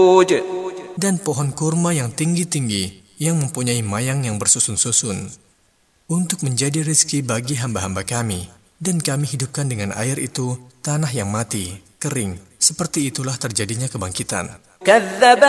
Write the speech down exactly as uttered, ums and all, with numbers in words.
dan pohon kurma yang tinggi-tinggi yang mempunyai mayang yang bersusun-susun untuk menjadi rezeki bagi hamba-hamba kami. Dan kami hidupkan dengan air itu tanah yang mati, kering. Seperti itulah terjadinya kebangkitan.